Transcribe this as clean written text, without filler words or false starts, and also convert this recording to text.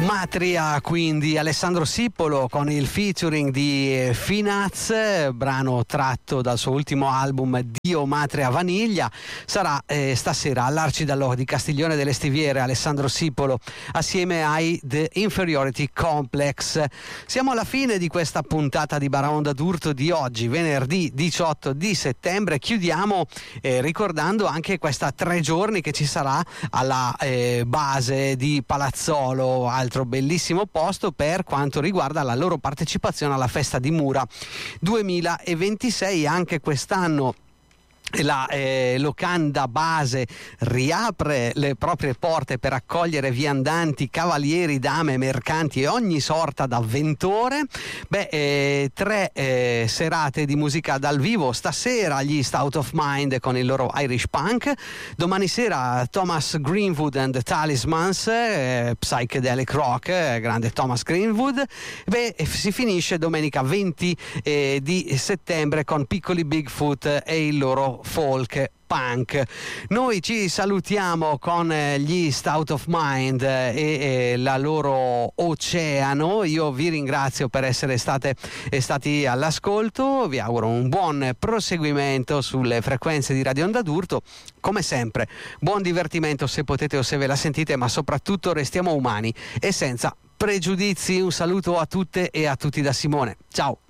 Matria, quindi Alessandro Sipolo con il featuring di Finaz, brano tratto dal suo ultimo album Dio Matria Vaniglia. Sarà stasera all'Arcidalò di Castiglione delle Stiviere Alessandro Sipolo assieme ai The Inferiority Complex. Siamo alla fine di questa puntata di Baraonda d'Urto di oggi, venerdì 18 di settembre. Chiudiamo ricordando anche questa 3 giorni che ci sarà alla base di Palazzolo, altro bellissimo posto per quanto riguarda la loro partecipazione alla Festa di Mura 2026. Anche quest'anno la locanda base riapre le proprie porte per accogliere viandanti, cavalieri, dame, mercanti e ogni sorta d'avventore. 3 serate di musica dal vivo. Stasera gli Out of Mind con il loro Irish Punk, domani sera Thomas Greenwood and the Talismans, Psychedelic Rock, grande Thomas Greenwood. Si finisce domenica 20 di settembre con Piccoli Bigfoot e il loro folk punk. Noi ci salutiamo con gli Out of Mind e la loro Oceano. Io vi ringrazio per essere stati all'ascolto, vi auguro un buon proseguimento sulle frequenze di Radio Onda d'Urto. Come sempre, buon divertimento se potete o se ve la sentite, ma soprattutto restiamo umani e senza pregiudizi. Un saluto a tutte e a tutti da Simone. Ciao.